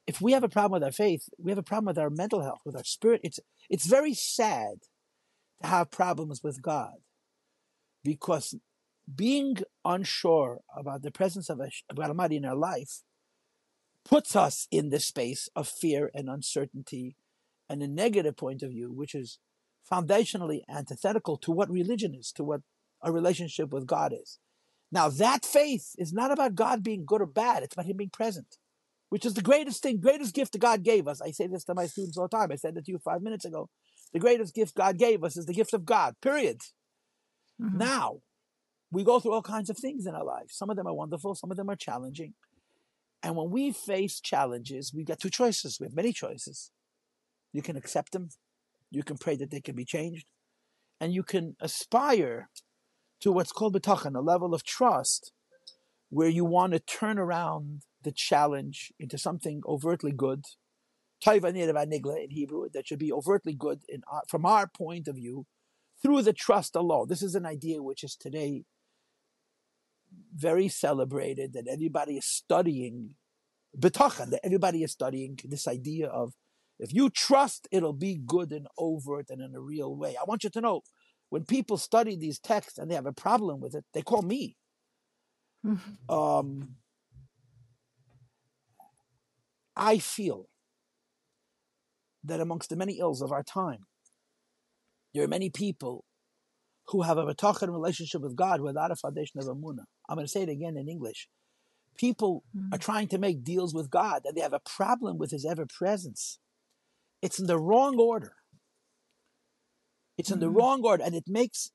if we have a problem with our faith, we have a problem with our mental health, with our spirit. It's very sad to have problems with God, because being unsure about the presence of God Almighty in our life puts us in this space of fear and uncertainty and a negative point of view, which is foundationally antithetical to what religion is, to what a relationship with God is. Now, that faith is not about God being good or bad. It's about Him being present, which is the greatest thing, greatest gift that God gave us. I say this to my students all the time. I said it to you 5 minutes ago. The greatest gift God gave us is the gift of God, period. Mm-hmm. Now, we go through all kinds of things in our lives. Some of them are wonderful. Some of them are challenging. And when we face challenges, we've got two choices. We have many choices. You can accept them. You can pray that they can be changed. And you can aspire to what's called bitachon, a level of trust, where you want to turn around the challenge into something overtly good. In Hebrew, that should be overtly good from our point of view, through the trust alone. This is an idea which is today very celebrated, that everybody is studying bitachon, that everybody is studying this idea of, if you trust, it'll be good and overt and in a real way. I want you to know, when people study these texts and they have a problem with it, they call me. Mm-hmm. I feel that amongst the many ills of our time, there are many people who have a bitachon relationship with God without a foundation of emunah. I'm going to say it again in English. People are trying to make deals with God, and they have a problem with His ever-presence. It's in the wrong order. It's in the wrong order, and it makes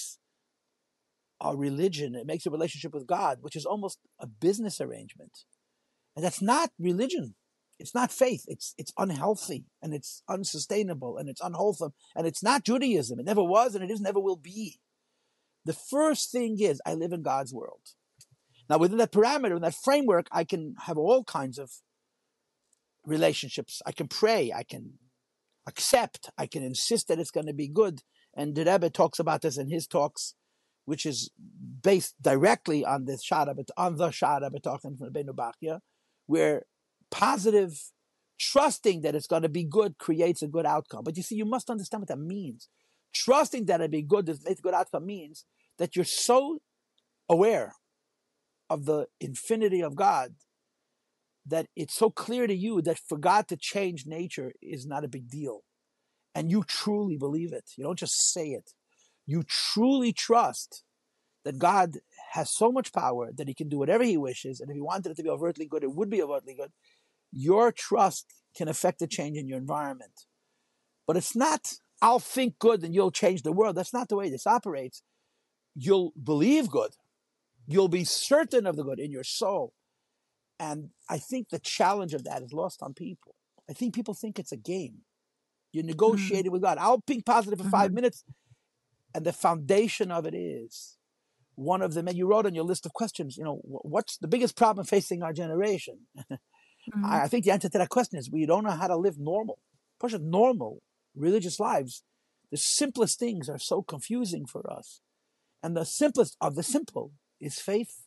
a religion, it makes a relationship with God, which is almost a business arrangement. And that's not religion. It's not faith. It's unhealthy, and it's unsustainable, and it's unwholesome, and it's not Judaism. It never was, and it is, never will be. The first thing is, I live in God's world. Now, within that parameter, in that framework, I can have all kinds of relationships. I can pray. I can accept. I can insist that it's going to be good. And the Rebbe talks about this in his talks, which is based directly on the Shara B'Tachon from Rabbeinu Bachya, where positive trusting that it's going to be good creates a good outcome. But you see, you must understand what that means. Trusting that it'll be good, that it's a good outcome, means that you're so aware of the infinity of God that it's so clear to you that for God to change nature is not a big deal. And you truly believe it. You don't just say it. You truly trust that God has so much power that He can do whatever He wishes. And if He wanted it to be overtly good, it would be overtly good. Your trust can affect a change in your environment. But it's not, I'll think good and you'll change the world. That's not the way this operates. You'll believe good. You'll be certain of the good in your soul. And I think the challenge of that is lost on people. I think people think it's a game. You're negotiating with God. I'll think positive for 5 minutes. And the foundation of it is one of them. And you wrote on your list of questions, what's the biggest problem facing our generation? I think the answer to that question is we don't know how to live normal, normal religious lives. The simplest things are so confusing for us. And the simplest of the simple is faith.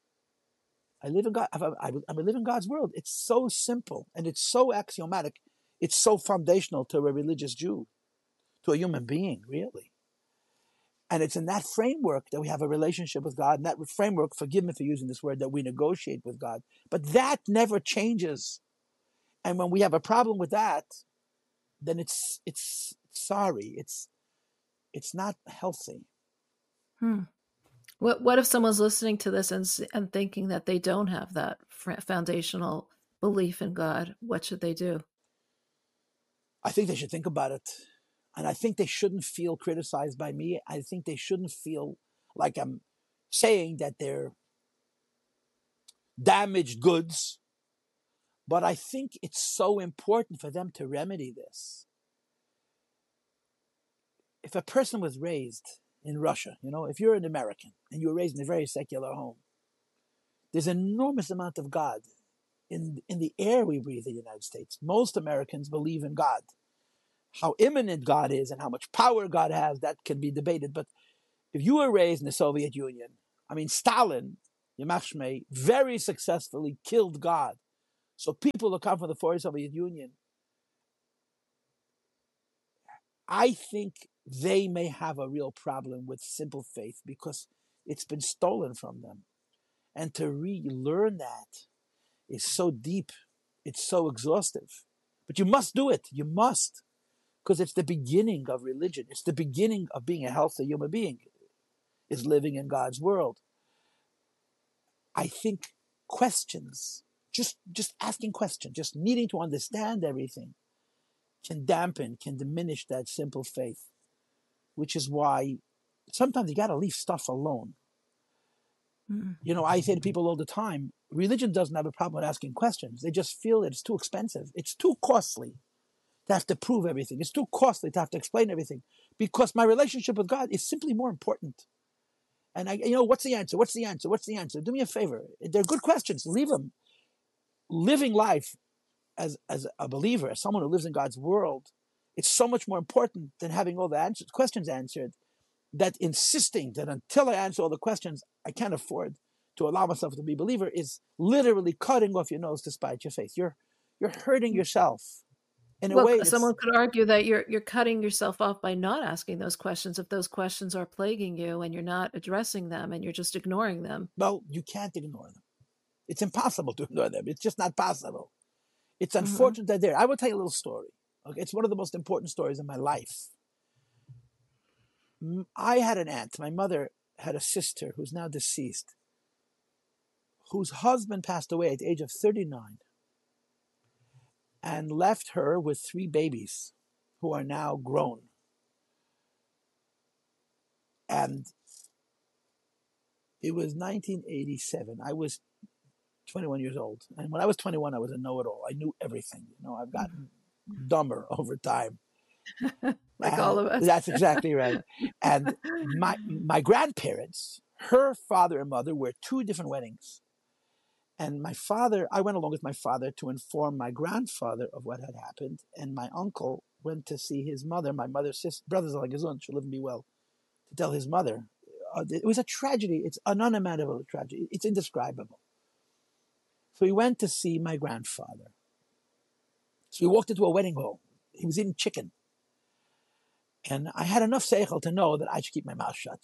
I live in God. I live in God's world. It's so simple and it's so axiomatic. It's so foundational to a religious Jew, to a human being, really. And it's in that framework that we have a relationship with God. And that framework, forgive me for using this word, that we negotiate with God. But that never changes. And when we have a problem with that, then it's sorry. It's not healthy. What if someone's listening to this and thinking that they don't have that foundational belief in God? What should they do? I think they should think about it. And I think they shouldn't feel criticized by me. I think they shouldn't feel like I'm saying that they're damaged goods. But I think it's so important for them to remedy this. If a person was raised in Russia, if you're an American and you were raised in a very secular home, there's an enormous amount of God in the air we breathe in the United States. Most Americans believe in God. How imminent God is and how much power God has, that can be debated. But if you were raised in the Soviet Union, Stalin, Yamach Shmei, very successfully killed God So people who come from the former Soviet Union, I think they may have a real problem with simple faith because it's been stolen from them. And to relearn that is so deep, it's so exhaustive. But you must do it. You must. Because it's the beginning of religion. It's the beginning of being a healthy human being, is living in God's world. I think questions, just asking questions, just needing to understand everything can dampen, can diminish that simple faith, which is why sometimes you got to leave stuff alone. I say to people all the time, religion doesn't have a problem with asking questions. They just feel that it's too expensive. It's too costly to have to prove everything. It's too costly to have to explain everything because my relationship with God is simply more important. And what's the answer? What's the answer? What's the answer? Do me a favor. They're good questions. Leave them. Living life as a believer, as someone who lives in God's world, it's so much more important than having all the questions answered. That insisting that until I answer all the questions, I can't afford to allow myself to be a believer is literally cutting off your nose to spite your face. You're hurting yourself in a Well, way that's, someone could argue that you're cutting yourself off by not asking those questions if those questions are plaguing you and you're not addressing them and you're just ignoring them. well, you can't ignore them. It's impossible to ignore them. It's just not possible. It's Mm-hmm. unfortunate that they're. I will tell you a little story. Okay, it's one of the most important stories in my life. I had an aunt. My mother had a sister who's now deceased, whose husband passed away at the age of 39 and left her with 3 babies who are now grown. And it was 1987. I was 21 years old. And when I was 21, I was a know-it-all. I knew everything. I've gotten dumber over time. Like all of us. That's exactly right. And my grandparents, her father and mother, were 2 different weddings. And I went along with my father to inform my grandfather of what had happened. And my uncle went to see his mother, my mother's sister, brothers like his own, should live and be well, to tell his mother. It was a tragedy. It's an unimaginable tragedy. It's indescribable. So he went to see my grandfather. So we walked into a wedding hall. He was eating chicken. And I had enough seichel to know that I should keep my mouth shut,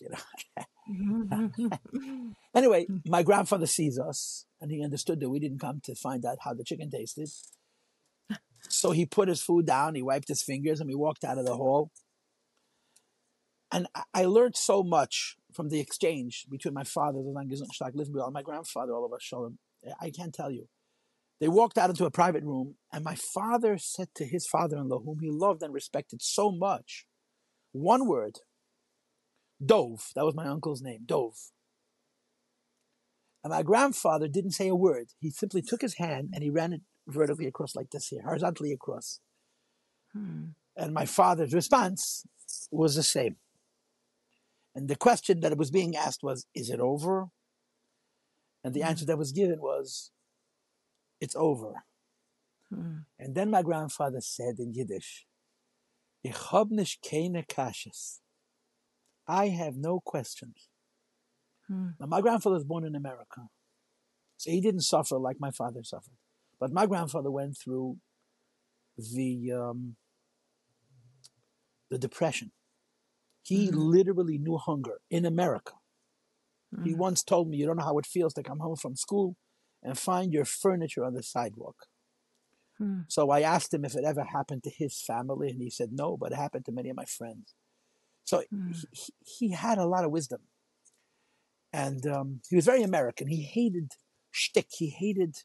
Anyway, my grandfather sees us, and he understood that we didn't come to find out how the chicken tasted. So he put his food down, he wiped his fingers, and we walked out of the hall. And I learned so much from the exchange between my father, and my grandfather, all of us, Shalom. I can't tell you. They walked out into a private room, and my father said to his father-in-law, whom he loved and respected so much, one word, Dove. That was my uncle's name, Dove. And my grandfather didn't say a word. He simply took his hand and he ran it vertically across like this here, horizontally across. And my father's response was the same. And the question that was being asked was, is it over? And the answer that was given was, it's over. And then my grandfather said in Yiddish, Ich hab nicht keine Kashes. I have no questions. Now, my grandfather was born in America, so he didn't suffer like my father suffered. But my grandfather went through the Depression. He literally knew hunger in America. He once told me, you don't know how it feels to come home from school and find your furniture on the sidewalk. So I asked him if it ever happened to his family, and he said no, but it happened to many of my friends. So he had a lot of wisdom. And he was very American. He hated shtick. He hated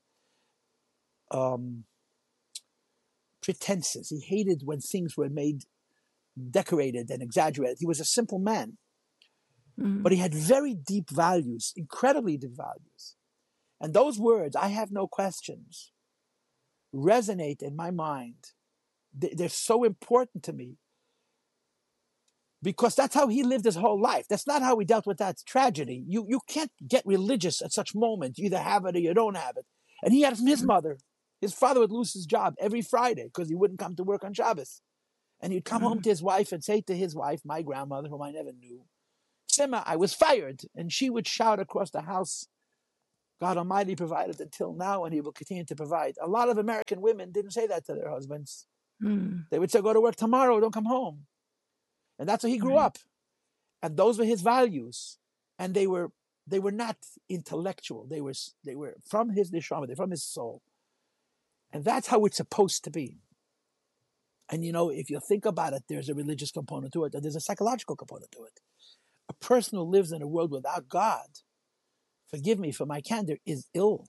pretenses. He hated when things were made decorated and exaggerated. He was a simple man. But he had very deep values, incredibly deep values. And those words, I have no questions, resonate in my mind. They're so important to me because that's how he lived his whole life. That's not how he dealt with that tragedy. You can't get religious at such moments. You either have it or you don't have it. And he had it from his mother. His father would lose his job every Friday because he wouldn't come to work on Shabbos. And he'd come home to his wife and say to his wife, my grandmother, whom I never knew, Sima, I was fired. And she would shout across the house, God Almighty provided until now, and He will continue to provide. A lot of American women didn't say that to their husbands. Mm. They would say, "Go to work tomorrow, don't come home." And that's how he grew Right. up. And those were his values. And they were not intellectual. They were from his neshama, they're from his soul. And that's how it's supposed to be. And if you think about it, there's a religious component to it, and there's a psychological component to it. A person who lives in a world without God, forgive me for my candor, is ill.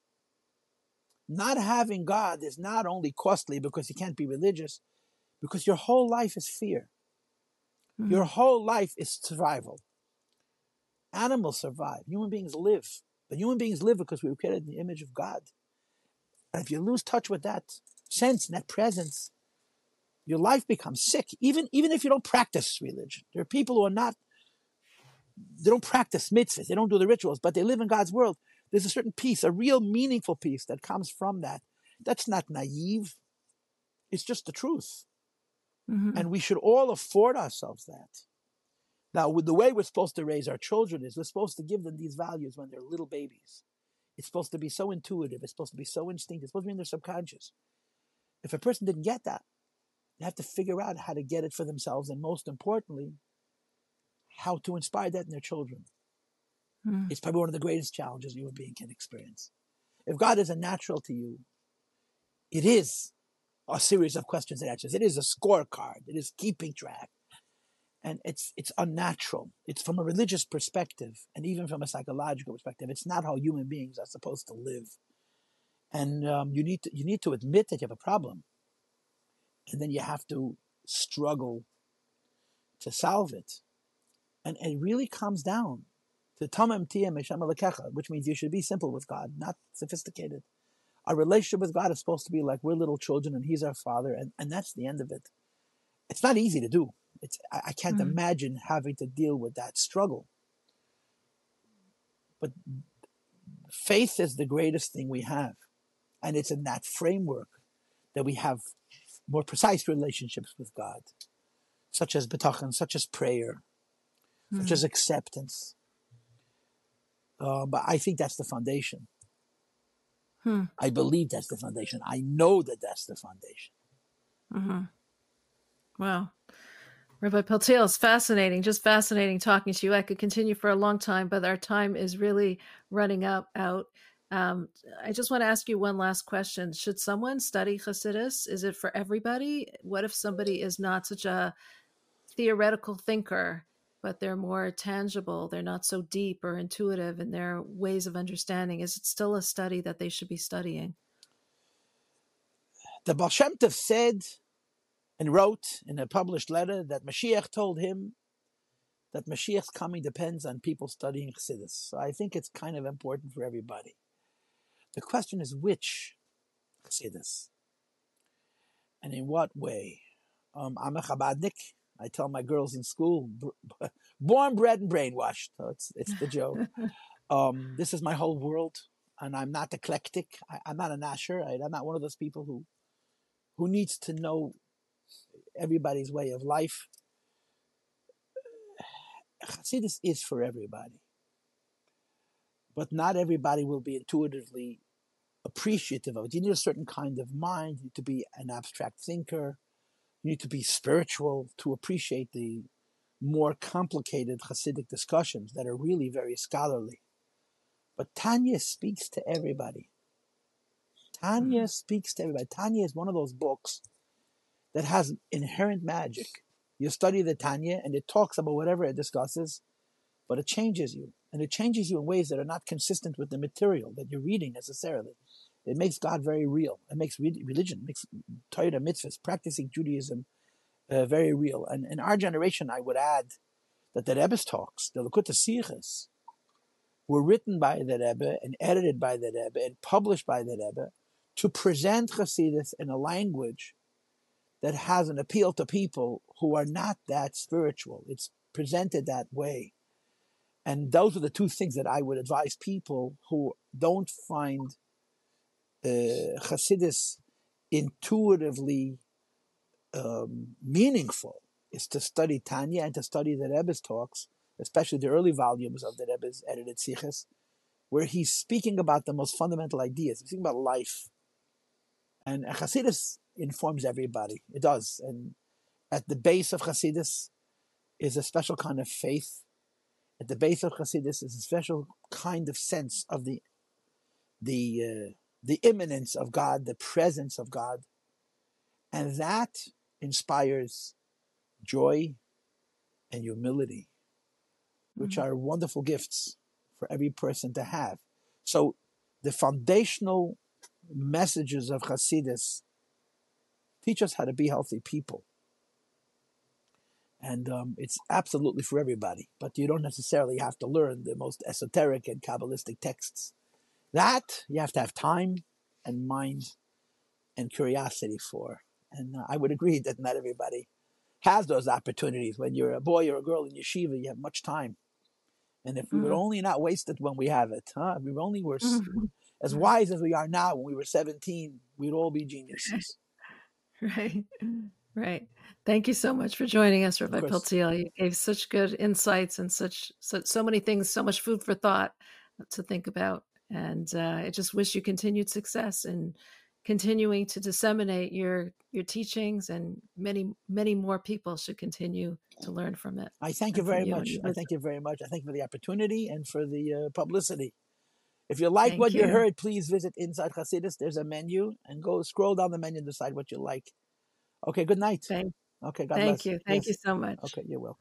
Not having God is not only costly because you can't be religious, because your whole life is fear. Your Mm. whole life is survival. Animals survive. Human beings live. But human beings live because we were created in the image of God. And if you lose touch with that sense and that presence, your life becomes sick. Even if you don't practice religion. There are people who they don't practice mitzvahs, they don't do the rituals, but they live in God's world. There's a certain peace, a real meaningful peace that comes from that. That's not naive. It's just the truth. Mm-hmm. And we should all afford ourselves that. Now, with the way we're supposed to raise our children is we're supposed to give them these values when they're little babies. It's supposed to be so intuitive. It's supposed to be so instinctive. It's supposed to be in their subconscious. If a person didn't get that, they have to figure out how to get it for themselves, and most importantly, how to inspire that in their children. Mm. It's probably one of the greatest challenges a human being can experience. If God is a natural to you, it is a series of questions and answers. It is a scorecard. It is keeping track. And it's unnatural. It's from a religious perspective, and even from a psychological perspective. It's not how human beings are supposed to live. And you need to admit that you have a problem, and then you have to struggle to solve it. And it really comes down to tamam tiyeh meshem alekecha, which means you should be simple with God, not sophisticated. Our relationship with God is supposed to be like we're little children and He's our Father, and that's the end of it. It's not easy to do. I can't Mm. imagine having to deal with that struggle. But faith is the greatest thing we have. And it's in that framework that we have more precise relationships with God, such as betachon, such as prayer, such Mm. as acceptance. But I think that's the foundation. Hmm. I believe that's the foundation. I know that that's the foundation. Mm-hmm. Wow. Rabbi Peltiel, it's fascinating, just fascinating talking to you. I could continue for a long time, but our time is really running out. I just want to ask you one last question. Should someone study Hasidus? Is it for everybody? What if somebody is not such a theoretical thinker, but they're more tangible? They're not so deep or intuitive in their ways of understanding. Is it still a study that they should be studying? The Baal Shem Tov said and wrote in a published letter that Mashiach told him that Mashiach's coming depends on people studying Chassidus. So I think it's kind of important for everybody. The question is which Chassidus and in what way. I'm a Chabadnik. I tell my girls in school, born, bred, and brainwashed. So it's the joke. This is my whole world, and I'm not eclectic. I'm not an Asher. I'm not one of those people who needs to know everybody's way of life. Chassidus is for everybody, but not everybody will be intuitively appreciative of it. You need a certain kind of mind. You need to be an abstract thinker. You need to be spiritual to appreciate the more complicated Hasidic discussions that are really very scholarly. But Tanya speaks to everybody. Tanya speaks to everybody. Tanya is one of those books that has inherent magic. You study the Tanya and it talks about whatever it discusses, but it changes you. And it changes you in ways that are not consistent with the material that you're reading necessarily. It makes God very real. It makes religion, makes Torah mitzvahs, practicing Judaism very real. And in our generation, I would add that the Rebbe's talks, the Likkutei Sichos, were written by the Rebbe and edited by the Rebbe and published by the Rebbe to present Hasidus in a language that has an appeal to people who are not that spiritual. It's presented that way. And those are the two things that I would advise people who don't find Hasidus intuitively meaningful, is to study Tanya and to study the Rebbe's talks, especially the early volumes of the Rebbe's edited Sichos, where he's speaking about the most fundamental ideas. He's speaking about life. And Hasidus informs everybody. It does. And at the base of Hasidus is a special kind of faith. At the base of Hasidus is a special kind of sense of the immanence of God, the presence of God. And that inspires joy and humility, which are wonderful gifts for every person to have. So the foundational messages of Hasidus teach us how to be healthy people. And it's absolutely for everybody, but you don't necessarily have to learn the most esoteric and Kabbalistic texts. That you have to have time and mind and curiosity for. And I would agree that not everybody has those opportunities. When you're a boy or a girl in yeshiva, you have much time. And if we would only not waste it when we have it, if we only were as wise as we are now when we were 17, we'd all be geniuses. Right. Thank you so much for joining us, Rabbi Paltiel. You gave such good insights and so many things, so much food for thought to think about. And I just wish you continued success in continuing to disseminate your teachings, and many, many more people should continue to learn from it. I thank you very much. I thank you very much. I thank you for the opportunity and for the publicity. If you like what you heard, please visit Inside Hasidus. There's a menu, and go scroll down the menu and decide what you like. Okay, good night. Okay, God bless. Thank you. Thank you so much. Okay, you're welcome.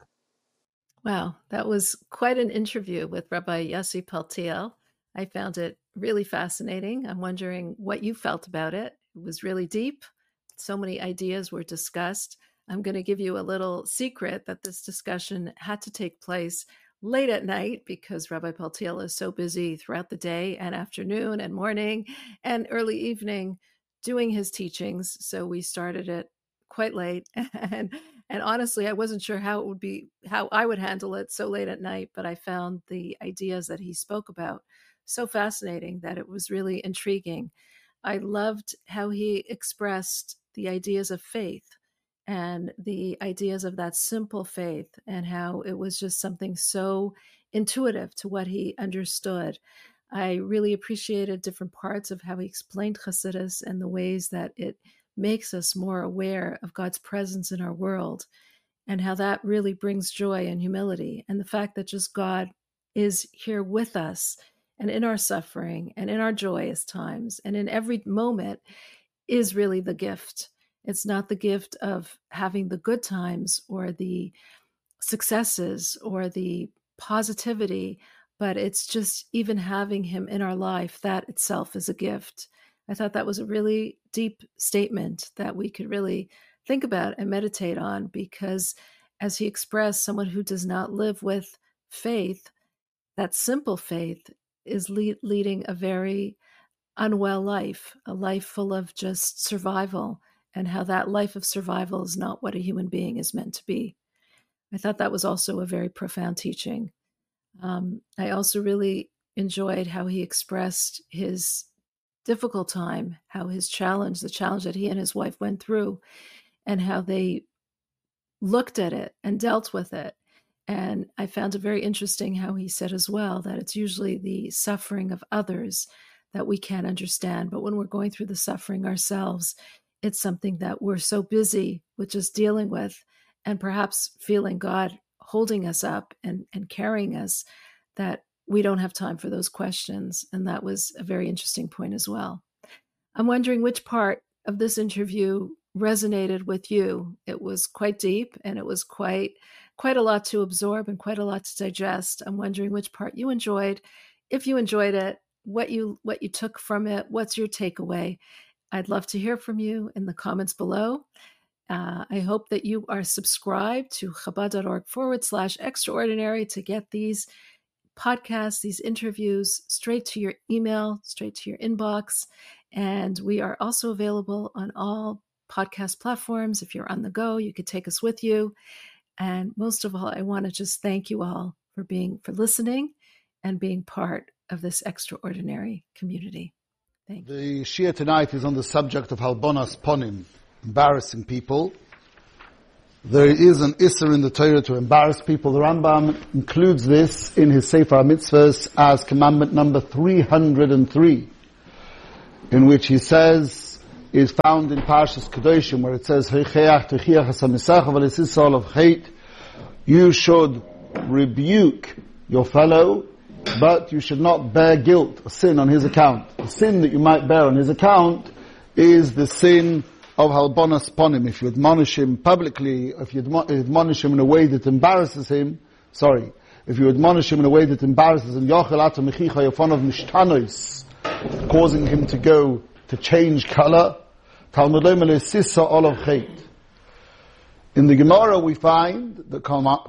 Wow, that was quite an interview with Rabbi Yossi Paltiel. I found it really fascinating. I'm wondering what you felt about it. It was really deep. So many ideas were discussed. I'm going to give you a little secret that this discussion had to take place late at night because Rabbi Paltiel is so busy throughout the day and afternoon and morning and early evening doing his teachings. So we started it quite late. And honestly, I wasn't sure how I would handle it so late at night, but I found the ideas that he spoke about so fascinating that it was really intriguing. I loved how he expressed the ideas of faith and the ideas of that simple faith, and how it was just something so intuitive to what he understood. I really appreciated different parts of how he explained Hasidus and the ways that it makes us more aware of God's presence in our world, and how that really brings joy and humility, and the fact that just God is here with us and in our suffering and in our joyous times and in every moment is really the gift. It's not the gift of having the good times or the successes or the positivity, but it's just even having him in our life. That itself is a gift. I thought that was a really deep statement that we could really think about and meditate on, because as he expressed, someone who does not live with faith, that simple faith, is leading a very unwell life, a life full of just survival, and how that life of survival is not what a human being is meant to be. I thought that was also a very profound teaching. I also really enjoyed how he expressed his difficult time, how his challenge, the challenge that he and his wife went through, and how they looked at it and dealt with it. And I found it very interesting how he said as well that it's usually the suffering of others that we can't understand. But when we're going through the suffering ourselves, it's something that we're so busy with just dealing with, and perhaps feeling God holding us up and carrying us, that we don't have time for those questions. And that was a very interesting point as well. I'm wondering which part of this interview resonated with you. It was quite deep, and it was quite a lot to absorb and quite a lot to digest. I'm wondering which part you enjoyed. If you enjoyed it, what you took from it, what's your takeaway? I'd love to hear from you in the comments below. I hope that you are subscribed to Chabad.org/extraordinary to get these podcasts, these interviews straight to your email, straight to your inbox. And we are also available on all podcast platforms. If you're on the go, you could take us with you. And most of all, I want to just thank you all for listening and being part of this extraordinary community. Thank you. The Shia tonight is on the subject of Halbonas Ponim, embarrassing people. there is an Isser in the Torah to embarrass people. The Rambam includes this in his Sefer HaMitzvahs as commandment number 303, in which he says, is found in Parshas Kedoshim, where it says, you should rebuke your fellow, but you should not bear guilt, a sin on his account. The sin that you might bear on his account is the sin of halbonas ponim. If you admonish him publicly, if you admonish him in a way that embarrasses him, if you admonish him in a way that embarrasses him, causing him to go to change color, in the Gemara we find that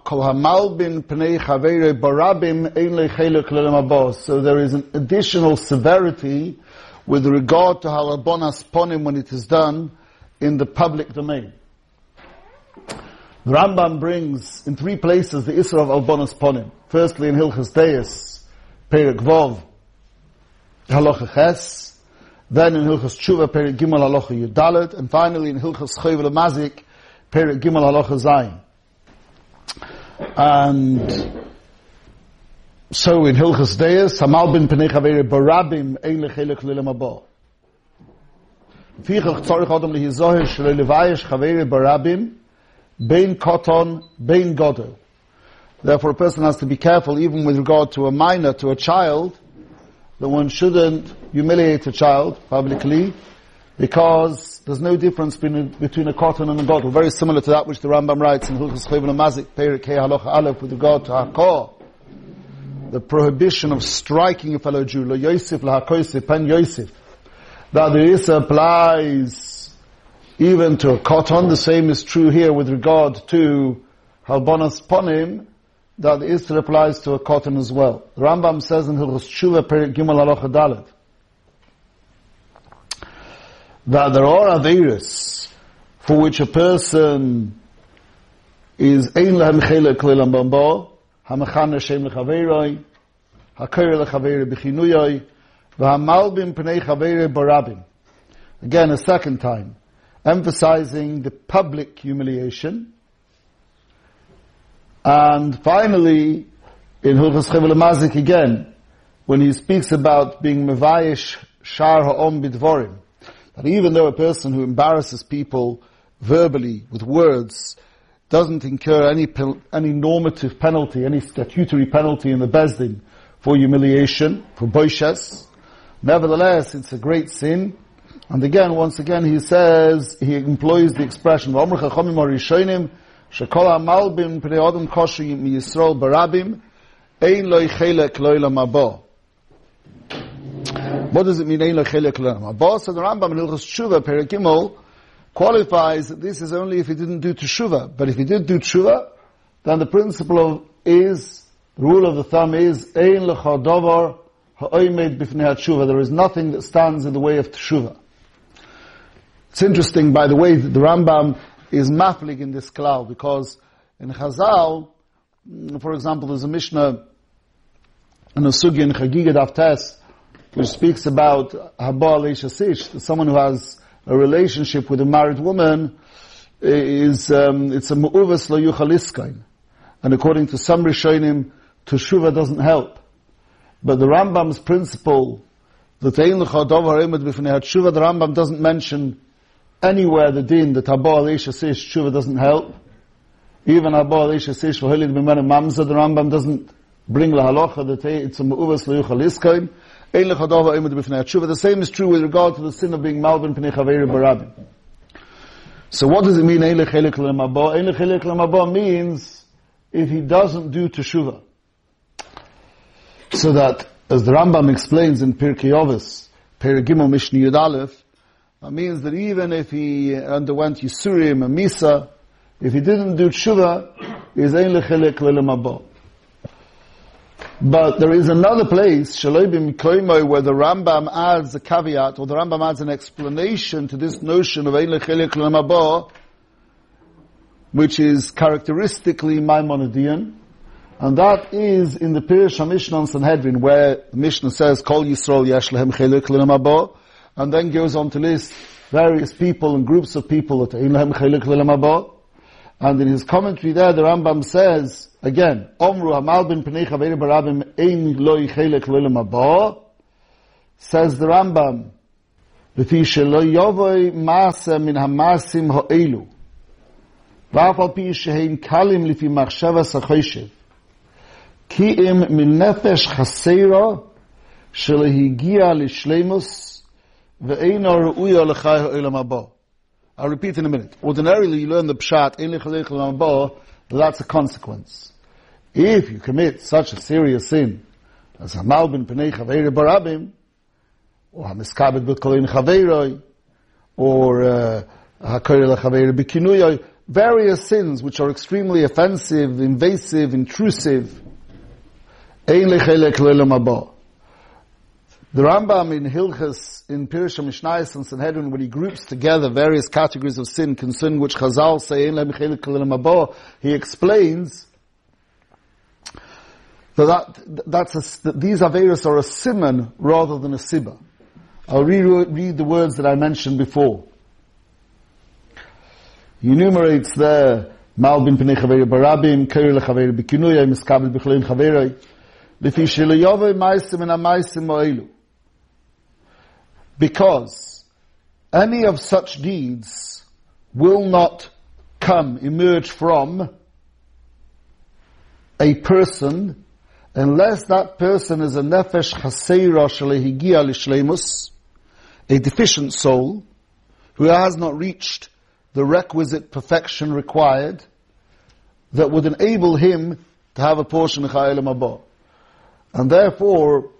so there is an additional severity with regard to halbonas ponim when it is done in the public domain. The Rambam brings in 3 places the Isra of halbonas ponim. Firstly in Hilchas Deis, Perek Vov, Halacha Ches, then in Hilchas Tshuva, Perek Gimel, Halacha Yudalet, and finally in Hilchas Chovel Mazik, Perek Gimel, Halacha Zayin. And so in Hilchas Deis, Hamal bin Penei Chavere Barabim, Ein Lechelek Lelam Haba. Fichach tzorich adam lehizoher shelo levayesh chavere barabim, bein koton, bein godel. Therefore a person has to be careful even with regard to a minor, to a child, that one shouldn't humiliate a child publicly, because there's no difference between a koton and a godel. Very similar to that which the Rambam writes in Hilchos Chovel Mazik, Perek Hei Halacha Aleph, with regard to hakor, the prohibition of striking a fellow Jew, lo Yosef la hakoisef, pen Yosef, that the Issa applies even to a koton. The same is true here with regard to halbonas ponim, that the Issa applies to a koton as well. The Rambam says in Hilchos Tshuva, Perek Gimel, Halacha Dalet, that there are aveiros for which a person is ein lahem chelek lelam bamba, hamachan Hashem lechaveroi, hakoyer lechaveroi b'chinuyoi, v'hamalbim pnei chaveroi barabim. Again, a second time, emphasizing the public humiliation. And finally, in Hilchos Chovel Mazik again, when he speaks about being mevayesh shar ha'om bidvorim, that even though a person who embarrasses people verbally with words doesn't incur any normative penalty, any statutory penalty in the Beis Din for humiliation, for boishes, nevertheless it's a great sin. And again, once again, he says, he employs the expression, what does it mean, ein lo chelek le'olam haba? So the Rambam in Hilchos Tshuva, Perek Gimel, qualifies that this is only if he didn't do teshuva. But if he did do teshuva, then the principle the rule of the thumb is, ein lecha davar ha'omed b'fnei teshuva. There is nothing that stands in the way of teshuva. It's interesting, by the way, that the Rambam is maflig in this klal, because in Chazal, for example, there's a Mishnah in a Sugi in Chagiga Daf Tes, which speaks about Haba Leisha Sish, someone who has a relationship with a married woman, it's a Mu'uvas Lo Yuchaliskain. And according to some Rishonim, Teshuva doesn't help. But the Rambam's principle, that Ein Lecha Davar Ha'omed B'fnei Teshuva, the Rambam doesn't mention anywhere the din that Haba Leisha Sish Teshuva doesn't help. Even Haba Leisha Sish V'holid B'mena Mamza, the Rambam doesn't bring la halacha that it's a Mu'uvas Lo Yuchaliskain. The same is true with regard to the sin of being malbin pnei chaveri barabim. So what does it mean, ein lechelek le'olam haba? Ein lechelek le'olam haba means if he doesn't do teshuva. So that, as the Rambam explains in Pirkei Avos, Perek Gimel Mishnah Yud Aleph, that means that even if he underwent Yisurim and Misa, if he didn't do teshuva, is ein lechelek le'olam haba. But there is another place, Shaloi b'mikoimo, where the Rambam adds a caveat, or the Rambam adds an explanation to this notion of Ein lechelek le'olam haba, which is characteristically Maimonidean, and that is in the Pirush HaMishnah on Sanhedrin, where the Mishnah says, Kol Yisrael yesh lehem chelek le'olam haba, and then goes on to list various people and groups of people that Ein lehem chelek le'olam haba. And in his commentary there, the Rambam says, again, Omru Hamalbin Pnei Chaveir Barabim Ein Loi Chelek L'Olam Haba, says the Rambam, L'fi Shelo Yovoi Maaseh Min HaMaasim Ha'elu, V'af Al Pi Shehein Kalim L'fi Machshavas HaChoshev, Ki Im Min Nefesh Chaseira Shelo Higia L'Shleimus Ve'eino Ru'uya L'Chai Ha'olam Haba. I'll repeat in a minute. Ordinarily, you learn the pshat, Ein Lechalech L'Olam Haba, that's a consequence. If you commit such a serious sin as Hamal bin Pnei Chaveir Barabim, or Hamiskabed B'Kolein Chaveiroi, or Hakoyer L'Chaveir B'Kinuyoi, various sins which are extremely offensive, invasive, intrusive, Ein Lechalech L'Olam Haba. The Rambam in Hilchas, in Pirush HaMishnayos and Sanhedrin, when he groups together various categories of sin concerning which Chazal say, Ein Lehem Chelek L'Olam Haba, he explains that these Averos are a siman rather than a sibah. I'll read the words that I mentioned before. He enumerates there, Mal bin Pnei Chaveir Barabim, Koyer L'Chaveir B'Kinuyai, Miskabel B'Cholein Chaveiroi, L'fi Shelo Yovoi Ma'asim Min HaMaasim Ha'elu. Because any of such deeds will not emerge from a person unless that person is a nefesh chaseira shelehigia l'shleimus, a deficient soul who has not reached the requisite perfection required that would enable him to have a portion of Chai Olam Haba. And therefore,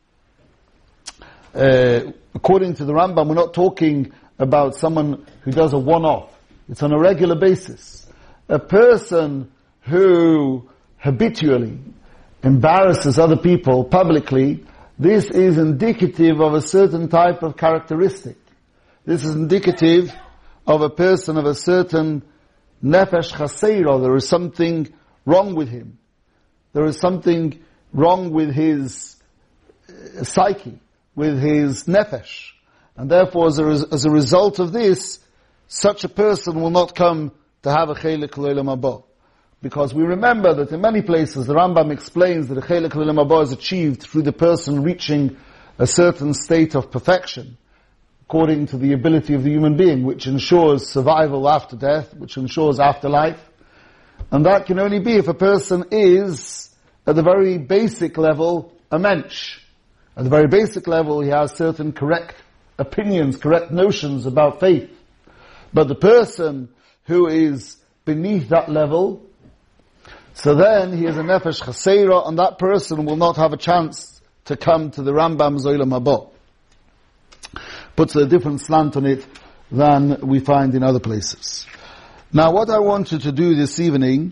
according to the Rambam, we're not talking about someone who does a one-off. It's on a regular basis. A person who habitually embarrasses other people publicly, this is indicative of a certain type of characteristic. This is indicative of a person of a certain nefesh chaseira. There is something wrong with him. There is something wrong with his psyche, with his nefesh. And therefore, as a result of this, such a person will not come to have a chelek l'olam haba. Because we remember that in many places the Rambam explains that a chelek l'olam haba is achieved through the person reaching a certain state of perfection, according to the ability of the human being, which ensures survival after death, which ensures afterlife. And that can only be if a person is, at the very basic level, a mensch. At the very basic level, he has certain correct opinions, correct notions about faith. But the person who is beneath that level, so then he is a nefesh chaseira, and that person will not have a chance to come to the Rambam's Olam Haba. Puts a different slant on it than we find in other places. Now what I wanted to do this evening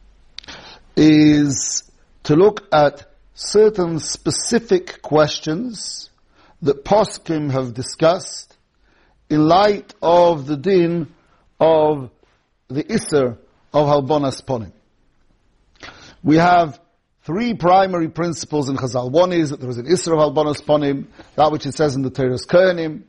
is to look at certain specific questions that poskim have discussed in light of the din of the Isser of Halbonas Ponim. We have three primary principles in Chazal. One is that there is an Isser of Halbonas Ponim, that which it says in the Teres Kohanim,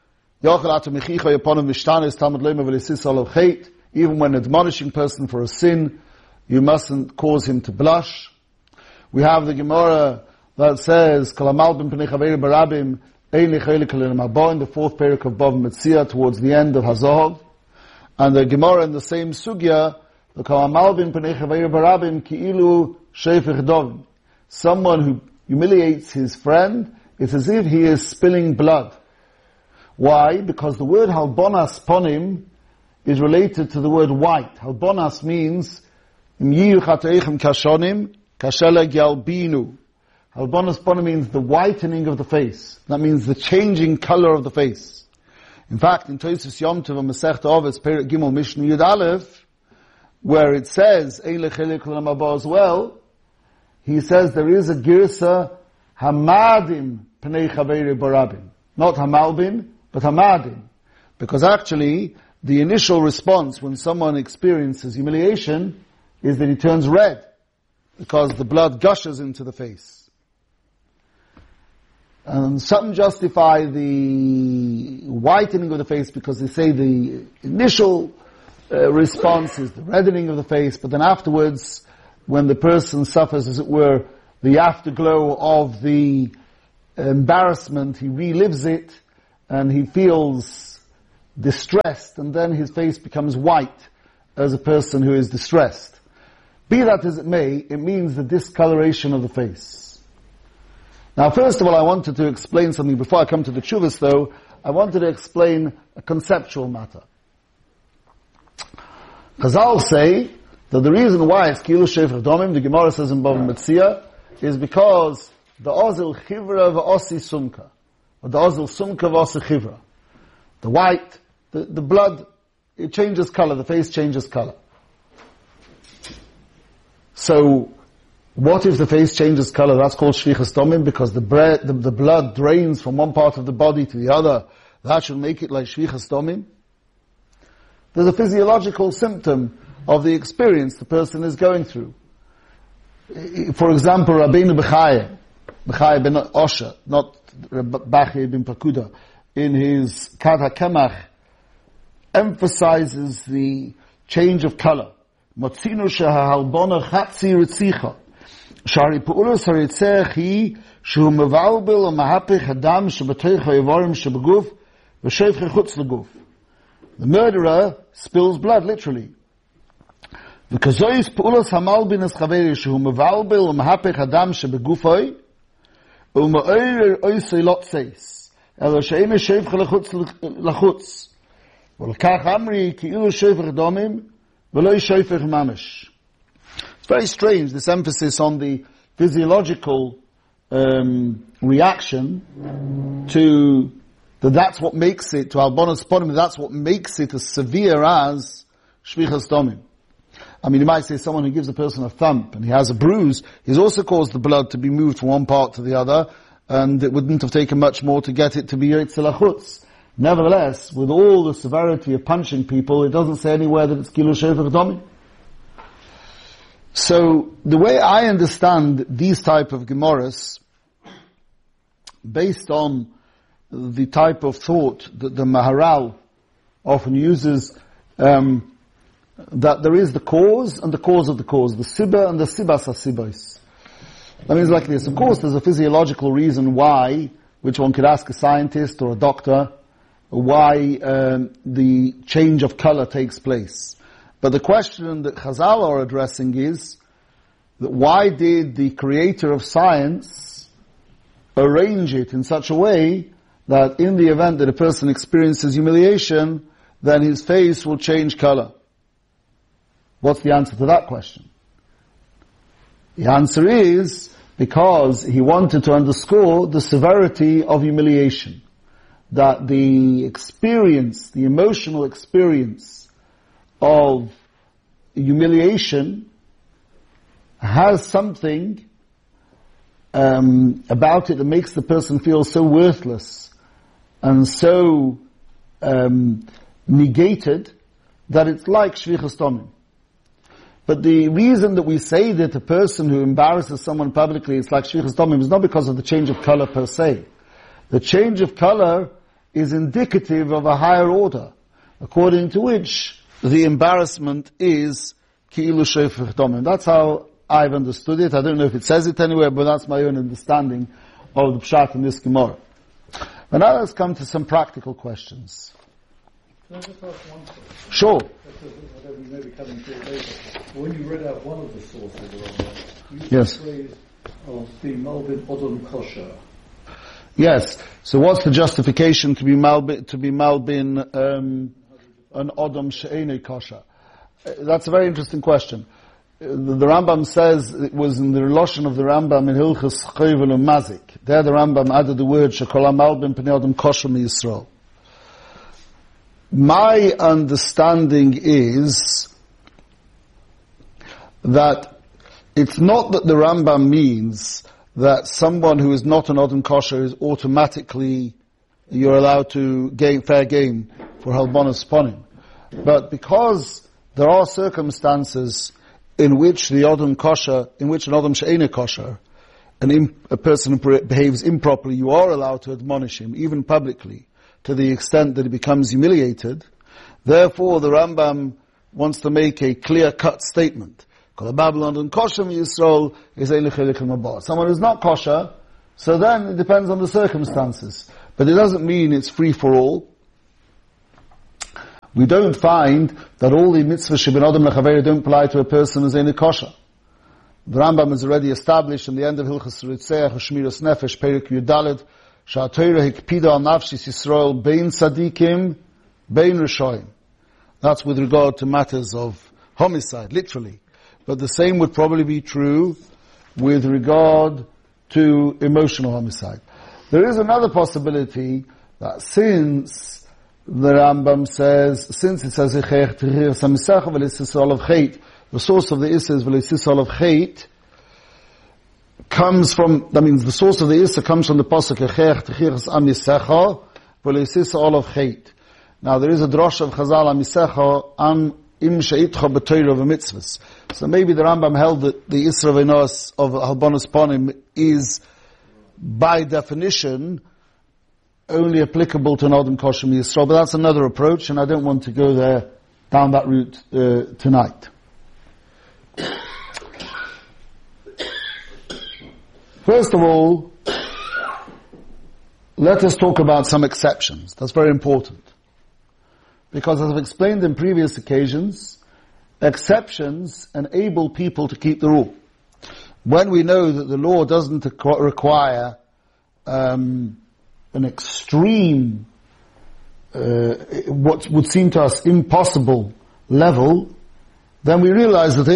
even when admonishing a person for a sin, you mustn't cause him to blush. We have the Gemara that says, Kalamal bin Pnei Chaveir Barabim, in the fourth parak of Bava Metzia, towards the end of Hazohov. And the Gemara in the same sugya, the Kalamal bin Pnei Chaveir Barabim, Ki'ilu Sheifich Dovim. Someone who humiliates his friend, it's as if he is spilling blood. Why? Because the word Halbonas Ponim is related to the word white. Halbonas means kashonim kasheleg yalbinu. Halbonas Ponim means the whitening of the face. That means the changing color of the face. In fact, in Tosis Yom Tov Masechta Ovis Perek Gimel Mishnah Yud Aleph, where it says Ein lechelek l'olam haba as well, he says there is a girsa hamadim pnei chaveir barabim, not hamalbin, but hamadim. Because actually, the initial response when someone experiences humiliation is that he turns red, because the blood gushes into the face. And some justify the whitening of the face because they say the initial response is the reddening of the face, but then afterwards, when the person suffers, as it were, the afterglow of the embarrassment, he relives it, and he feels distressed, and then his face becomes white as a person who is distressed. Be that as it may, it means the discoloration of the face. Now, first of all, I wanted to explain something. Before I come to the tshuvas, though, I wanted to explain a conceptual matter. Chazal say that the reason why it's Kilu Shefach Domim, the Gemara says in Bava Metzia, is because the Ozil Chivra v'Osi Sumka, or the Ozil Sumka v'Osi Chivra. The white, the blood, it changes color, the face changes color. So, what if the face changes color? That's called Shvichas Domim, because the blood drains from one part of the body to the other. That should make it like Shvichas Domim. There's a physiological symptom of the experience the person is going through. For example, Rabbeinu Bechaya ben Osher, not Bechaya ben Pakuda, in his Kad HaKemach, emphasizes the change of color. Motzinu shehalbona chatzi ritzicha. Shari pu'ulas haritzech hi shehu mevalbil o mahapich hadam shebatoich ha'yivorim shebeguf v'sheif chutz leguf. The murderer spills blood, literally. V'kazois pu'ulas hamalbin es chaveri shehu mevalbil o mahapich hadam shebegufoi u'ma'oyer oisei lotzeis elo she'ene sheif lachutz v'lekach amri ki'ilu sheifach domim it's very strange, this emphasis on the physiological reaction to that's what makes it, to Albonos Ponim, that's what makes it as severe as Shvichas Domim. I mean, you might say someone who gives a person a thump and he has a bruise, he's also caused the blood to be moved from one part to the other, and it wouldn't have taken much more to get it to be Yitzhak Chutz. Nevertheless, with all the severity of punching people, it doesn't say anywhere that it's Kilu Shefach Domim. So, the way I understand these type of Gemaras, based on the type of thought that the Maharal often uses, that there is the cause and the cause of the cause, the Sibba and the Sibas HaSibos. That means like this. Of course, there's a physiological reason why, which one could ask a scientist or a doctor, why the change of color takes place. But the question that Chazal are addressing is that why did the creator of science arrange it in such a way that in the event that a person experiences humiliation, then his face will change color? What's the answer to that question? The answer is because he wanted to underscore the severity of humiliation. That the experience, the emotional experience of humiliation has something about it that makes the person feel so worthless and so negated that it's like Shvichas Domim. But the reason that we say that a person who embarrasses someone publicly is like Shvichas Domim is not because of the change of color per se. The change of color is indicative of a higher order, according to which the embarrassment is Ki'ilu Shefach Domim. That's how I've understood it. I don't know if it says it anywhere, but that's my own understanding of the Pshat in this Gemara. But now let's come to some practical questions. Can I just ask one question? Sure. We may be coming to it later. When you read out one of the sources around that, you used Yes. the phrase of being Malbin Odom Kosher. Yes. So what's the justification to be malbin an odom she'enei kosher? That's a very interesting question. The Rambam says it was in the relation of the Rambam in Hilchos Chovel and Mazik. There the Rambam added the word shekola malbin pnei odom kosher mi Yisrael. My understanding is that it's not that the Rambam means that someone who is not an Odom Kosher is automatically, you're allowed to gain fair game for Halbonos Ponim. But because there are circumstances in which the Odom Kosher, in which an Odom She'enei Kosher, a person who behaves improperly, you are allowed to admonish him, even publicly, to the extent that he becomes humiliated. Therefore, the Rambam wants to make a clear-cut statement. Babylon and kosher Yisrael is ein lechelik mabah. Someone who's not kosher, so then it depends on the circumstances. But it doesn't mean it's free for all. We don't find that all the mitzvahs sheben adam lechaveri don't apply to a person who's ein kosher. The Rambam has already established in the end of Hilchas Ritzeach Shmiras Nefesh Perek Yudalid Sha'Torah Hikpida al Nafshis Yisrael Bein Sadikim Bein Rishoyim. That's with regard to matters of homicide, literally. But the same would probably be true with regard to emotional homicide. There is another possibility that since the Rambam says, since it says, the source of the Issa is V'leisisol of Chait, comes from, that means the source of the Issa comes from the Pasuk, Echech Techiras Am Yisecha, V'leisisol of Chait. Now there is a drosh of Chazal Am Yisecha, Am Im She'itcha B'Torah V'Mitzvahs. So maybe the Rambam held that the Isra V'Nos of Halbonos Ponim is, by definition, only applicable to an Adam Kosher Yisrael, but that's another approach, and I don't want to go there, down that route, tonight. First of all, let us talk about some exceptions. That's very important. Because as I've explained in previous occasions, exceptions enable people to keep the rule. When we know that the law doesn't require an extreme, what would seem to us impossible level, then we realize that the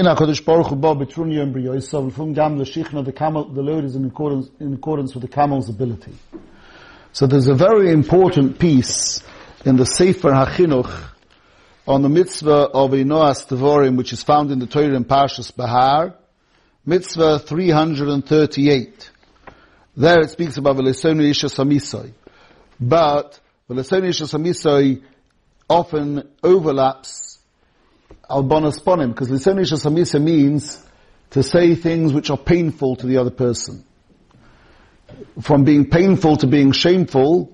load is in accordance with the camel's ability. So there's a very important piece in the Sefer HaChinuch on the mitzvah of Noas Devorim, which is found in the Torah in Parshas Bahar, mitzvah 338. There it speaks about V'lesonu Isha Samisoi. But V'lesonu Isha Samisoi often overlaps Albonos Ponim, because L'sonu Isha Samisoi means to say things which are painful to the other person. From being painful to being shameful,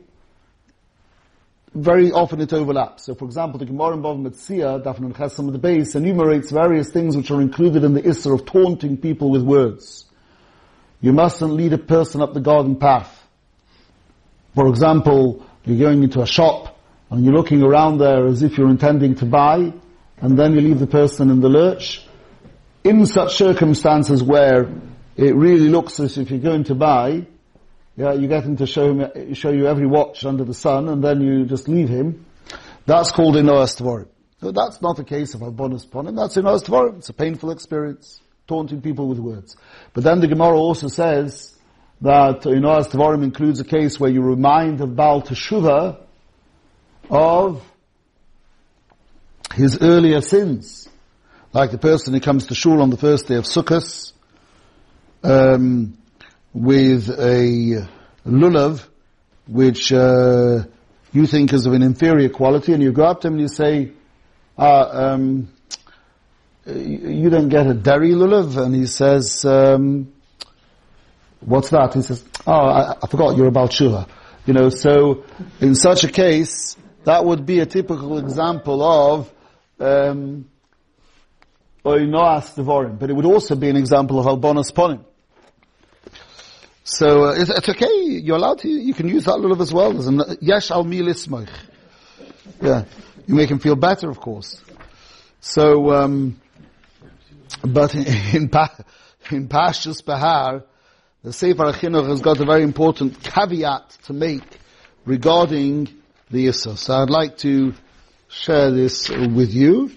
very often it overlaps. So, for example, the Gemara in Bava Metzia, Daf Nun Ches Amud Beis, enumerates various things which are included in the Isser of taunting people with words. You mustn't lead a person up the garden path. For example, you're going into a shop and you're looking around there as if you're intending to buy, and then you leave the person in the lurch. In such circumstances where it really looks as if you're going to buy, you get him to show you every watch under the sun, and then you just leave him. That's called Noas Devorim. So that's not a case of Albonos Ponim, that's Noas Devorim. It's a painful experience, taunting people with words. But then the Gemara also says that Noas Devorim includes a case where you remind a Baal Teshuvah of his earlier sins. Like the person who comes to shul on the first day of Sukkot, with a lulav, which you think is of an inferior quality, and you go up to him and you say, you don't get a dairy lulav? And he says, what's that? He says, I forgot, you're about Shua. So in such a case, that would be a typical example of Noas Devorim, but it would also be an example of Albonos Ponim. So it's okay. You're allowed to. You can use that lulav as well. Yesh al mi lismoich. Yeah, you make him feel better, of course. So, but in Parshas Bahar, the Sefer HaChinuch has got a very important caveat to make regarding the Issa. So I'd like to share this with you.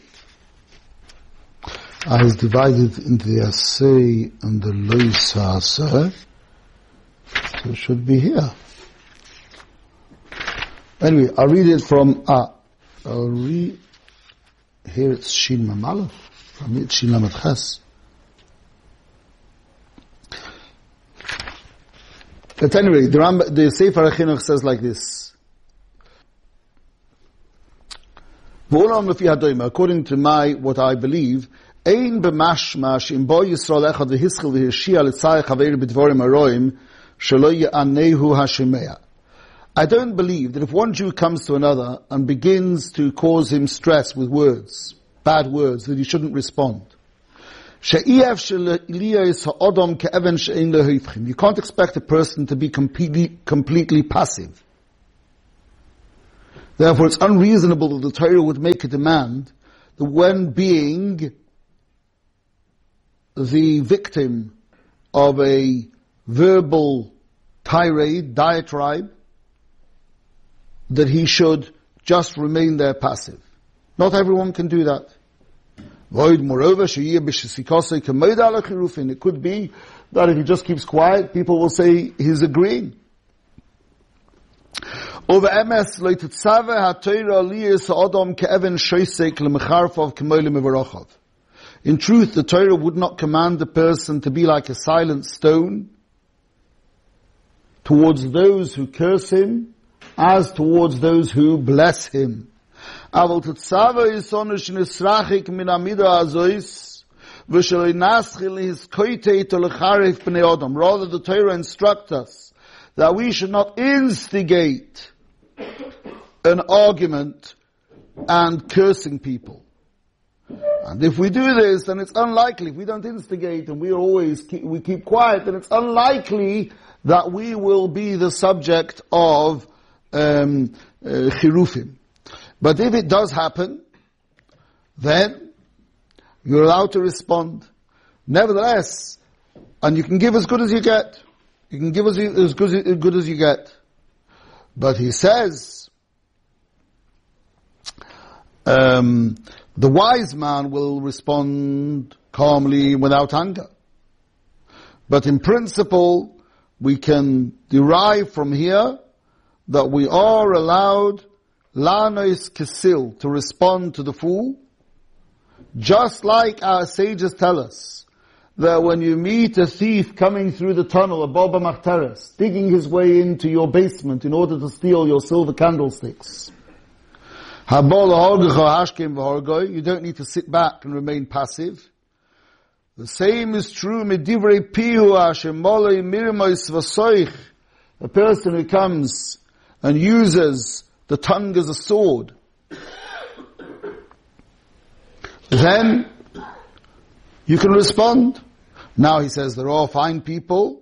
I has divided into the Asay and the Loisa Asay. So it should be here. Anyway, I'll read it from, here it's Shin Mamalef, from it Shin Lamed Ches. But anyway, the Sefer HaChinuch says like this. According to what I believe, Ein b'mashma she'im bo Yisrael echad v'hischil v'hirshia l'tzayich haveir b'dvorim haroim shelo ye'anehu hashemea. I don't believe that if one Jew comes to another and begins to cause him stress with words, bad words, that he shouldn't respond. You can't expect a person to be completely passive. Therefore, it's unreasonable that the Torah would make a demand that when being the victim of a verbal tirade, diatribe, that he should just remain there passive. Not everyone can do that. Moreover, it could be that if he just keeps quiet, people will say he's agreeing. In truth, the Torah would not command the person to be like a silent stone towards those who curse him, as towards those who bless him. Rather, the Torah instructs us that we should not instigate an argument and cursing people. And if we do this, then it's unlikely, if we don't instigate and we keep quiet, then it's unlikely that we will be the subject of chirufim. But if it does happen, then you're allowed to respond. Nevertheless, and you can give as good as you get. You can give as good as you get. But he says, the wise man will respond calmly without anger. But in principle, we can derive from here that we are allowed lanois kesil, to respond to the fool, just like our sages tell us that when you meet a thief coming through the tunnel above Machteres, digging his way into your basement in order to steal your silver candlesticks, you don't need to sit back and remain passive. The same is true midivrei pihu hashemolei mirmois vasoich, a person who comes and uses the tongue as a sword. Then you can respond. Now he says there are fine people,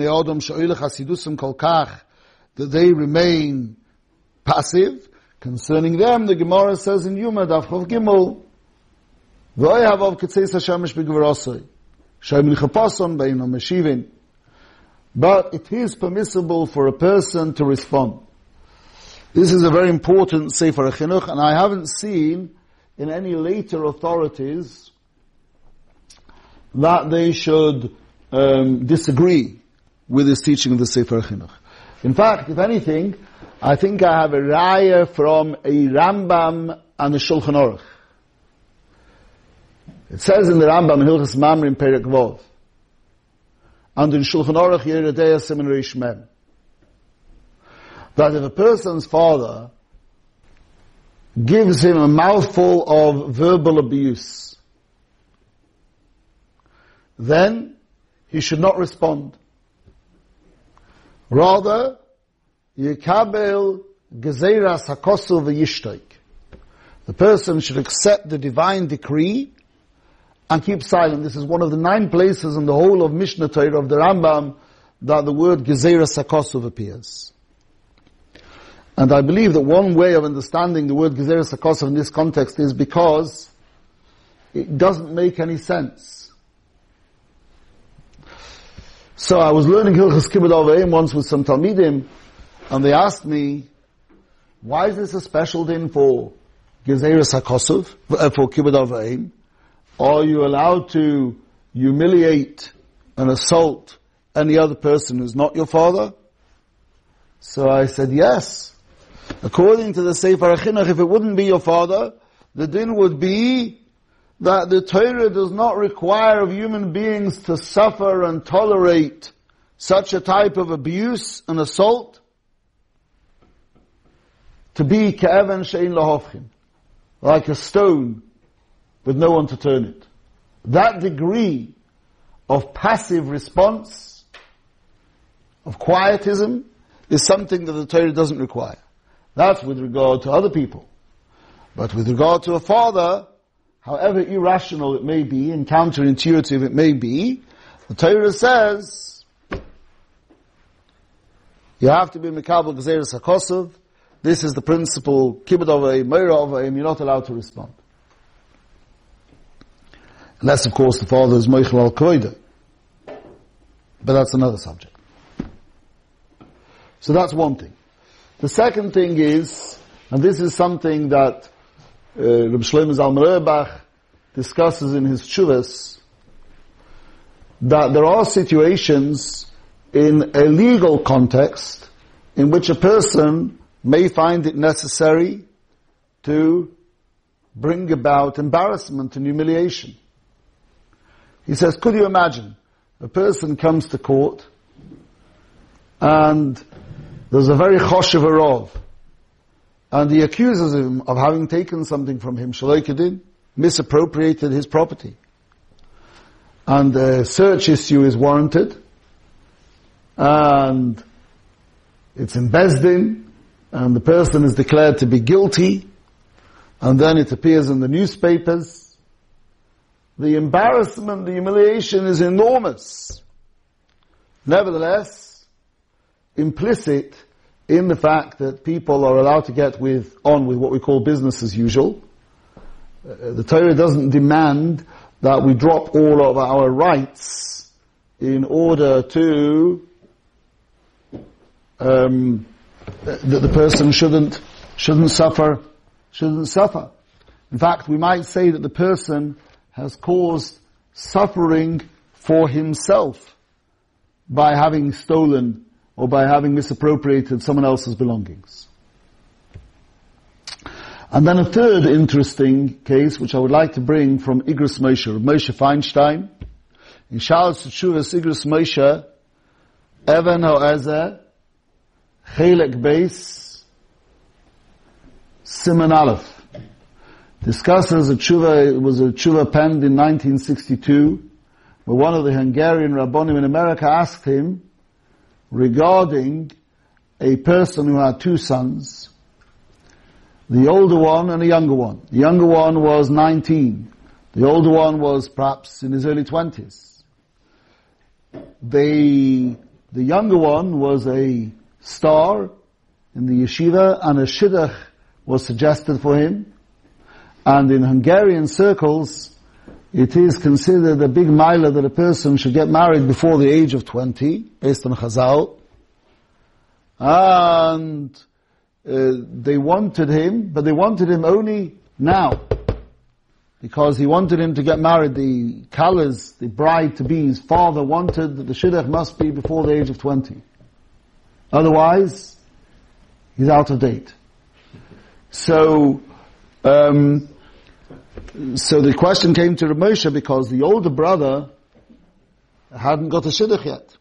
that they remain passive. Concerning them, the Gemara says in Yuma, Daf Chav Gimel, but it is permissible for a person to respond. This is a very important Sefer HaChinuch, and I haven't seen in any later authorities that they should disagree with this teaching of the Sefer HaChinuch. In fact, if anything, I think I have a raya from a Rambam and a Shulchan Aruch. It says in the Rambam in Hilchas Mamrim Perek Vov, and in Shulchan Aruch Yeridei Siman Reish Mem, that if a person's father gives him a mouthful of verbal abuse, then he should not respond. Rather, Yekabel Gezeiras HaKosu v'yishtoik. The person should accept the divine decree and keep silent. This is one of the 9 places in the whole of Mishnah Torah of the Rambam that the word Gezeiras HaKosu appears. And I believe that one way of understanding the word Gezeiras HaKosu in this context is because it doesn't make any sense. So I was learning Hilchas Kibbud Avayim once with some Talmidim, and they asked me, why is this a special din for Gezeiras HaKosu, for Kibbud Avayim? Are you allowed to humiliate and assault any other person who's not your father? So I said, yes. According to the Sefer HaChinuch, if it wouldn't be your father, the din would be that the Torah does not require of human beings to suffer and tolerate such a type of abuse and assault, to be ka'evan she'ein lahofchim, like a stone with no one to turn it. That degree of passive response, of quietism, is something that the Torah doesn't require. That's with regard to other people. But with regard to a father, however irrational it may be and counterintuitive it may be, the Torah says you have to be Mekabel Gezeres HaKosav. This is the principle, Kibbud Avayim, Meira Avayim, you're not allowed to respond. Unless, of course, the father is Meichel al Koide. But that's another subject. So that's one thing. The second thing is, and this is something that Reb Shlomo Zalman Auerbach discusses in his Tshuvas, that there are situations in a legal context in which a person may find it necessary to bring about embarrassment and humiliation. He says, could you imagine, a person comes to court and there's a very choshev Rav, and he accuses him of having taken something from him, shaloi kedin, misappropriated his property. And a search issue is warranted, and it's in Bezdin, and the person is declared to be guilty, and then it appears in the newspapers. The embarrassment, the humiliation is enormous. Nevertheless, implicit in the fact that people are allowed to get on with what we call business as usual, the Torah doesn't demand that we drop all of our rights in order to that the person shouldn't suffer. In fact, we might say that the person has caused suffering for himself by having stolen or by having misappropriated someone else's belongings. And then a third interesting case, which I would like to bring from Igros Moshe, Moshe Feinstein. In Shalos Teshuvos Igros Moshe, Even Ho'ezer, Chelek Beis, Siman Aleph, discusses a tshuva. It was a tshuva penned in 1962, where one of the Hungarian Rabbonim in America asked him regarding a person who had two sons, the older one and a younger one. The younger one was 19. The older one was perhaps in his early 20s. The younger one was a star in the yeshiva, and a shidduch was suggested for him. And in Hungarian circles, it is considered a big milah that a person should get married before the age of 20, based on Chazal. And they wanted him, but they wanted him only now, because he wanted him to get married. The Kalas, the bride-to-be's father, wanted that the shidduch must be before the age of 20. Otherwise, he's out of date. So the question came to Reb Moshe because the older brother hadn't got a shidduch yet.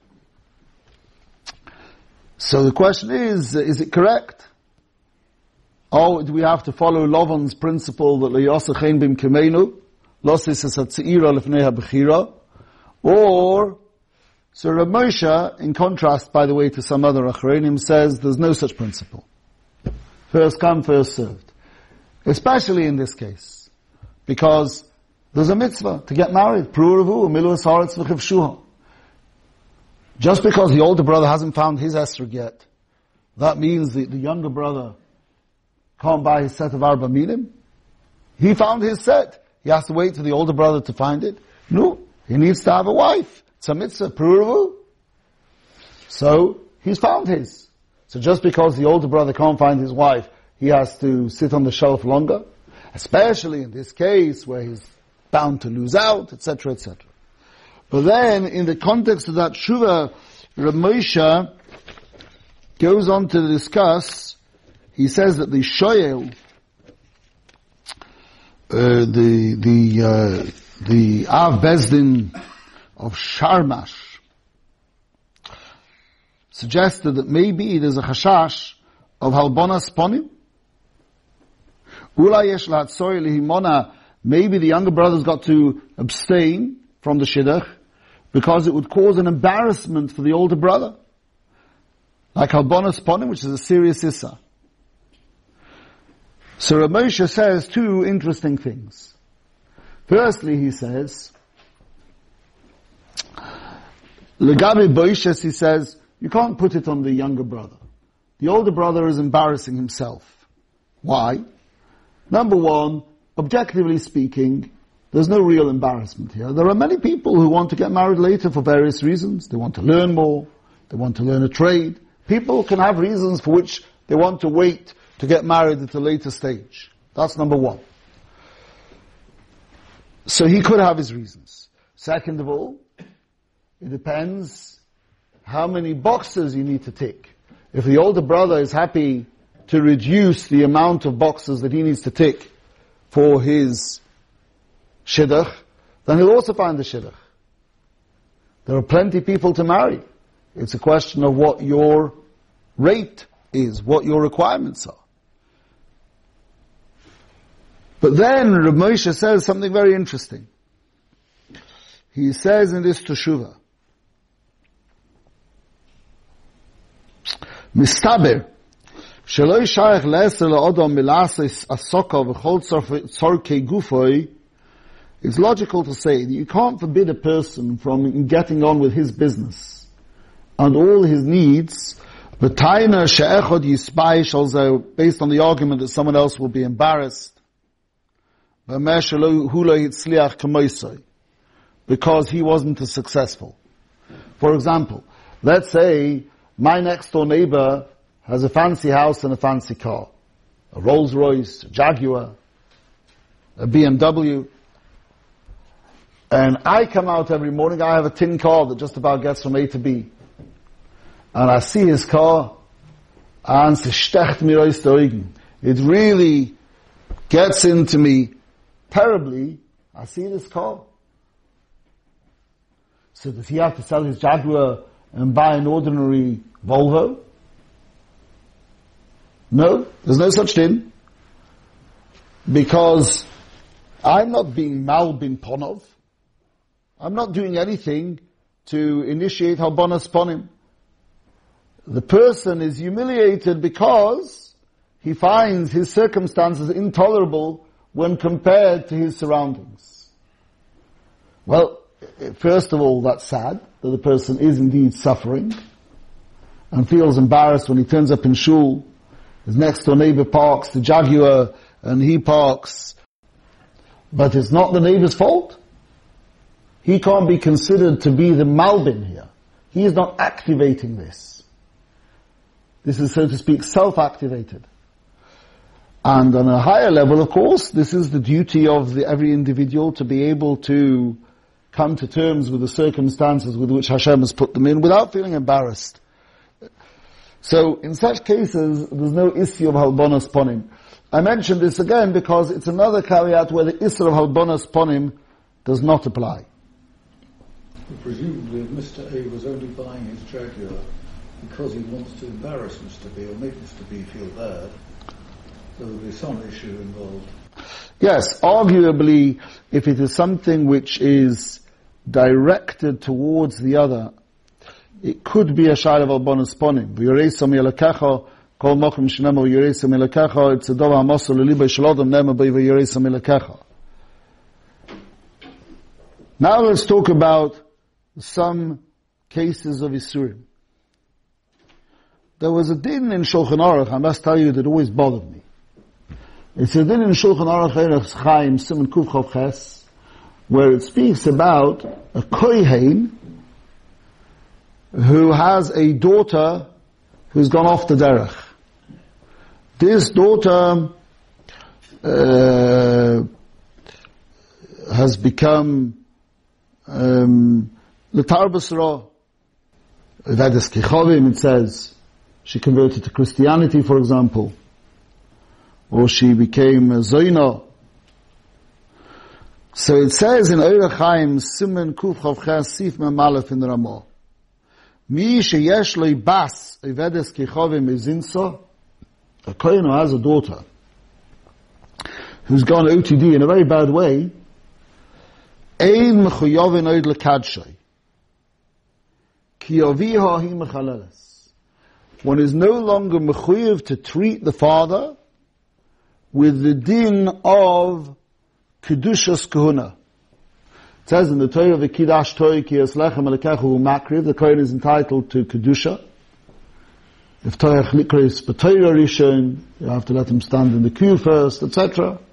So the question is it correct? Or do we have to follow Lavan's principle that Le'yasachein bim kemeinu, losis es hatzira lefnei habechira? Or, so Reb Moshe, in contrast, by the way, to some other Achronim, says there's no such principle. First come, first served. Especially in this case. Because there's a mitzvah to get married. Pruravu, milu haaretz v'chivshuha. Just because the older brother hasn't found his esrog yet, that means the younger brother can't buy his set of arba minim. He found his set. He has to wait for the older brother to find it. No, he needs to have a wife. It's a mitzvah, pruravu. So, he's found his. So just because the older brother can't find his wife, he has to sit on the shelf longer. Especially in this case where he's bound to lose out, etc., etc. But then, in the context of that tshuva, Reb Moshe goes on to discuss, he says that the shoyel, the Av Bezdin of Sharmash, suggested that maybe there's a chashash of halbonas ponim. Maybe the younger brother's got to abstain from the shidduch because it would cause an embarrassment for the older brother. Like halbonas ponim, which is a serious issa. So Reb Moshe says two interesting things. Firstly, he says, Legabe Boishes, he says, you can't put it on the younger brother. The older brother is embarrassing himself. Why? Number one, objectively speaking, there's no real embarrassment here. There are many people who want to get married later for various reasons. They want to learn more. They want to learn a trade. People can have reasons for which they want to wait to get married at a later stage. That's number one. So he could have his reasons. Second of all, it depends how many boxes you need to tick. If the older brother is happy to reduce the amount of boxes that he needs to tick for his shidduch, then he'll also find the shidduch. There are plenty of people to marry. It's a question of what your rate is, what your requirements are. But then Rav Moshe says something very interesting. He says in this Teshuvah, Mistaber, Sheloi shayach le'eser la'odom milasis asoka v'chol tzorkei gufoi. It's logical to say that you can't forbid a person from getting on with his business and all his needs, b'taina she'echod yisbaish, also based on the argument that someone else will be embarrassed, because he wasn't as successful. For example, let's say my next door neighbor has a fancy house and a fancy car. A Rolls Royce, a Jaguar, a BMW. And I come out every morning, I have a tin car that just about gets from A to B. And I see his car, and it really gets into me terribly. I see this car. So does he have to sell his Jaguar and buy an ordinary Volvo? No, there's no such thing. Because I'm not being Malbin Ponov. I'm not doing anything to initiate Halbonas Ponim. The person is humiliated because he finds his circumstances intolerable when compared to his surroundings. Well, first of all, that's sad, that the person is indeed suffering and feels embarrassed when he turns up in shul. His next door neighbor parks the Jaguar and he parks. But it's not the neighbor's fault. He can't be considered to be the Malbin here. He is not activating this. This is, so to speak, self-activated. And on a higher level, of course, this is the duty of every individual to be able to come to terms with the circumstances with which Hashem has put them in without feeling embarrassed. So, in such cases, there's no issue of Halbonas Ponim. I mention this again because it's another caveat where the issue of Halbonas Ponim does not apply. Well, presumably, if Mr. A was only buying his Jaguar because he wants to embarrass Mr. B or make Mr. B feel bad, there will be some issue involved. Yes, arguably, if it is something which is directed towards the other, it could be a shayla of Halbonas Ponim. V'yoreisam yelekecha, kol mokum shenema v'yoreisam yelekecha, it's a dova hamosul l'libay shel adam nema v'yoreisam yelekecha. Now let's talk about some cases of Isurim. There was a din in Shulchan Aruch, I must tell you, that always bothered me. It's a din in Shulchan Aruch Erech Chaim Siman Kuf Chav Ches, where it speaks about a kohen who has a daughter who's gone off the derech. This daughter has become L'tar B'sra. Vedas Kechovim, it says, she converted to Christianity, for example. Or she became a Zoina. So it says in Orach Chaim, Siman Kuf Chav Ches Sif Mem Aleph in Ramah, Mi sheyesh lo bas Vedas Kechovim ezinsa, a kohen who has a daughter who's gone OTD in a very bad way, Ein mechuyovin oid lekadshay. Ki aviha hi mechaleles. One is no longer mechuyev to treat the father with the din of Kedushas Kahuna. It says in the Torah, V'kidash Toi ki eslechem alekechu makriv, the Kohen is entitled to Kedusha. If Torah likris b'Torah rishon, you have to let him stand in the queue first, etc.